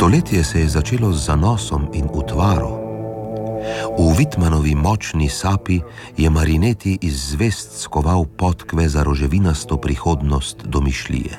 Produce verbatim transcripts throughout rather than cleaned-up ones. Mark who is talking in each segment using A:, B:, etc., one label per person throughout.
A: Stoletje se je začelo z zanosom in utvaro. V Whitmanovi močni sapi je Marinetti iz zvest skoval podkve za roževinasto prihodnost domišljije.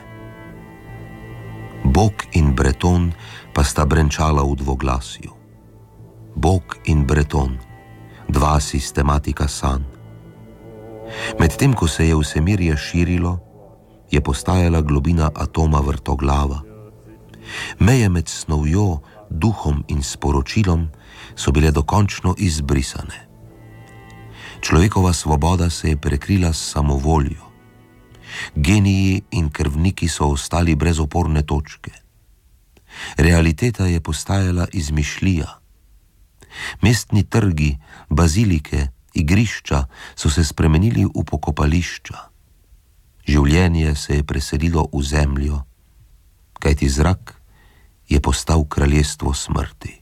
A: Bog in Breton pa sta brenčala v dvoglasju. Bog in Breton, dva sistematika sanj. Medtem ko se je vsemirje širilo, je postajala globina atoma vrtoglava. Meje med snovjo, duhom in sporočilom so bile dokončno izbrisane. Človekova svoboda se je prekrila s samovoljo. Geniji in krvniki so ostali brez oporne točke. Realiteta je postajala izmišljija. Mestni trgi, bazilike, igrišča so se spremenili v pokopališča. Življenje se je preselilo v zemljo, kajti zrak je postal kraljestvo smrti.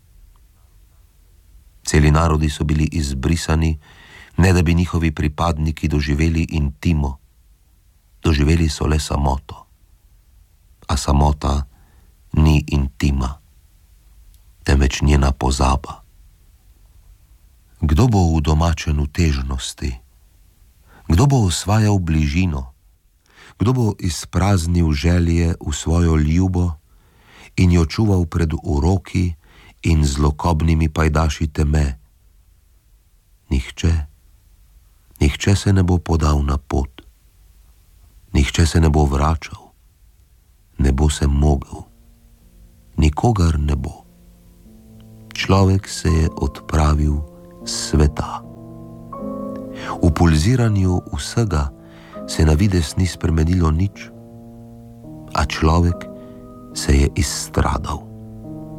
A: Celi narodi so bili izbrisani, ne da bi njihovi pripadniki doživeli intimo. Doživeli so le samoto. A samota ni intima, temveč njena pozaba. Kdo bo udomačen v težnosti? Kdo bo osvajal bližino? Kdo bo izpraznil želje v svojo ljubo in jo čuval pred uroki in zlokobnimi pajdaši teme? Nihče. Nihče se ne bo podal na pot. Nihče se ne bo vračal. Ne bo se mogel. Nikogar ne bo. Človek se je odpravil s sveta. V pulziranju vsega se na vides ni spremenilo nič, a človek se je izstradal.